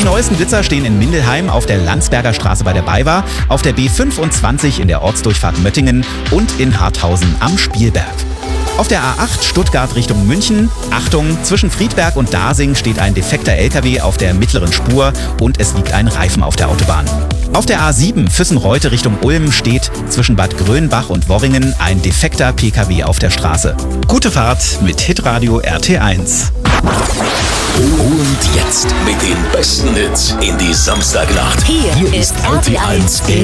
neuesten Blitzer stehen in Mindelheim auf der Landsberger Straße bei der BayWa, auf der B25 in der Ortsdurchfahrt Möttingen und in Harthausen am Spielberg. Auf der A8 Stuttgart Richtung München, Achtung, zwischen Friedberg und Dasing steht ein defekter LKW auf der mittleren Spur und es liegt ein Reifen auf der Autobahn. Auf der A7 Füssen-Reute Richtung Ulm steht zwischen Bad Grönbach und Worringen ein defekter PKW auf der Straße. Gute Fahrt mit Hitradio RT1. Und jetzt mit den besten Hits in die Samstagnacht. Hier ist RT1